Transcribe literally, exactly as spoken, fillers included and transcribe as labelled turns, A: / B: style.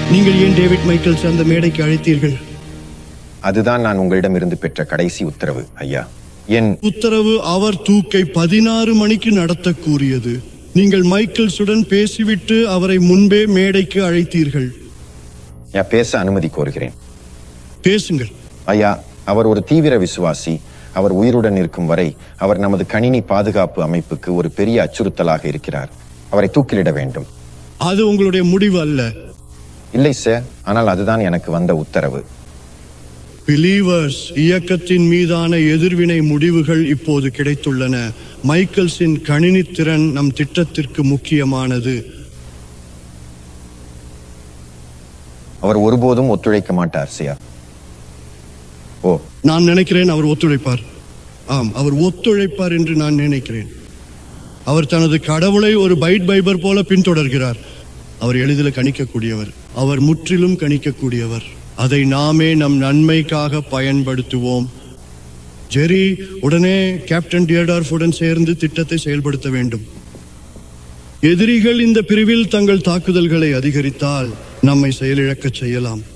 A: நீங்கள் ஏன் David Michael's அந்த மேடைக்கு அழைத்தீர்கள்?
B: அதுதான் நான் உங்களிடமிருந்து பெற்ற கடைசி உத்தரவு ஐயா. என்
A: உத்தரவு அவர் தூக்கை பதினாறு மணிக்கு நடத்த கூறியது. நீங்கள் மைக்கேல்ஸுடன் பேசிவிட்டு அவரை முன்பே மேடைக்கு அழைத்தீர்கள்.
B: பேச அனுமதி கோருகிறேன்.
A: பேசுங்கள்
B: ஐயா. அவர் ஒரு தீவிர விசுவாசி. அவர் உயிருடன் இருக்கும் வரை அவர் நமது கணினி பாதுகாப்பு அமைப்புக்கு ஒரு பெரிய அச்சுறுத்தலாக இருக்கிறார். அவரை தூக்கிலிட வேண்டும்.
A: அது உங்களுடைய முடிவு அல்ல.
B: இல்லை சார், ஆனால் அதுதான் எனக்கு வந்த உத்தரவு.
A: பிலீவர்ஸ் இயக்கத்தின் மீதான எதிர்வினை முடிவுகள் இப்போது கிடைத்துள்ளன. மைக்கேல்ஸின் கணினி திறன் நம் திட்டத்திற்கு முக்கியமானது.
B: அவர் ஒருபோதும் ஒத்துழைக்க மாட்டார் சார். ஓ,
A: நான் நினைக்கிறேன் அவர் ஒத்துழைப்பார். ஆம், அவர் ஒத்துழைப்பார் என்று நான் நினைக்கிறேன். அவர் தனது கடவுளை ஒரு பைட் பைபர் போல பின்தொடர்கிறார். அவர் எளிதில் கணிக்கக்கூடியவர். அவர் முற்றிலும் கணிக்கக்கூடியவர். அதை நாமே நம் நன்மைக்காக பயன்படுத்துவோம். ஜெரி உடனே கேப்டன் டியர்டார்ஃபுடன் சேர்ந்து திட்டத்தை செயல்படுத்த வேண்டும். எதிரிகள் இந்த பிரிவில் தங்கள் தாக்குதல்களை அதிகரித்தால் நம்மை செயலிழக்கச் செய்யலாம்.